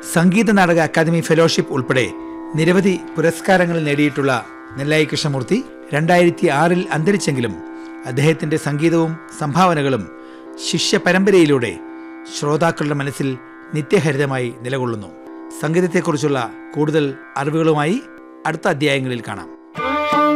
Sangeetha Nataka academy fellowship ഉൾപ്പെടെ നിരവധി പുരസ്കാരങ്ങൾ നേടിയിട്ടുള്ള നെല്ലായി കൃഷ്ണമൂർത്തി 2006 അന്തരിച്ചെങ്കിലും അദ്ദേഹത്തിന്റെ സംഗീതവും സംഭാവനകളും ശിഷ്യ പരമ്പരയിലൂടെ ശ്രോതാക്കളുടെ മനസ്സിൽ നിത്യഹരിതമായി നിലകൊള്ളുന്നു. സംഗീതത്തെക്കുറിച്ചുള്ള കൂടുതൽ അറിവുകളുമായി അടുത്ത അധ്യായങ്ങളിൽ കാണാം.